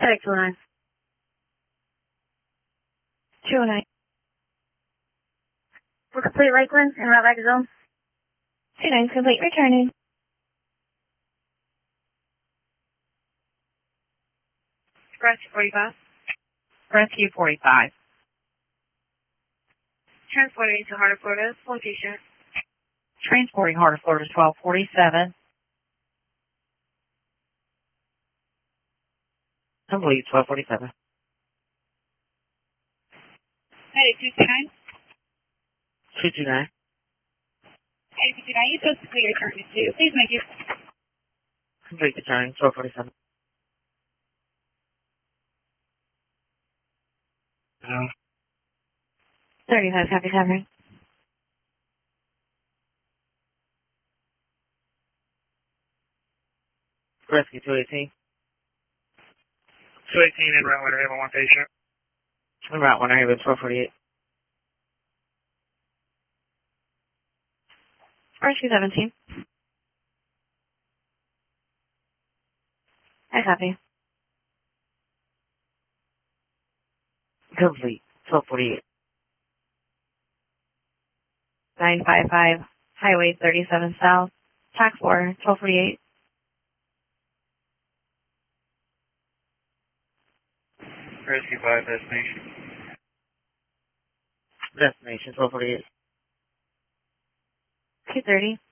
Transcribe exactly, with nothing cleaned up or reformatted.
Check two oh nine. two oh nine. We're complete Lakeland and route back to zone. two nine complete, returning. Rescue forty-five. Rescue forty-five. Transporting to Heart of Florida, location. Transporting Heart of Florida twelve forty-seven. I believe twelve forty-seven. Hey, two two nine. two two nine. Hey, two two nine, you're supposed to clear your turn too. Please make it. Complete the turn, twelve forty-seven. No. thirty-five, copy, covering. Rescue two eighteen. two eighteen in route one one patient. En route one area with twelve forty-eight. Rescue seventeen. I copy. Complete, twelve forty-eight. nine five five, Highway thirty-seven South, Tac four, twelve forty-eight. Rescue five destination. Destination, twelve forty-eight. two thirty.